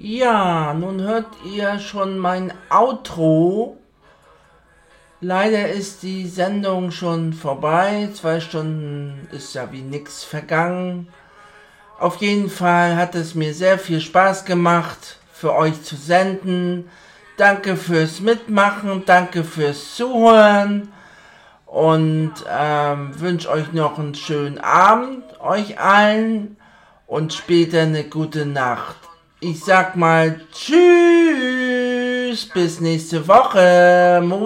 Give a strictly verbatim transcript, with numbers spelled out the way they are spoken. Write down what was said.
Ja, nun hört ihr schon mein Outro. Leider ist die Sendung schon vorbei. Zwei Stunden ist ja wie nix vergangen. Auf jeden Fall hat es mir sehr viel Spaß gemacht, für euch zu senden. Danke fürs Mitmachen, danke fürs Zuhören und ähm, wünsche euch noch einen schönen Abend, euch allen, und später eine gute Nacht. Ich sag mal tschüss, bis nächste Woche.